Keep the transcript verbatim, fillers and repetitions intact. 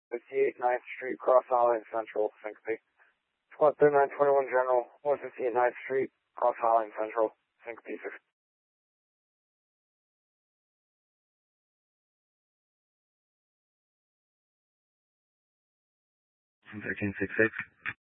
fifty-eight ninth Street, Cross Holly Central, Syncope. Squad thirty-nine twenty-one General, one fifty-eight ninth Street, Cross Holly Central, Syncope six. thirteen six six.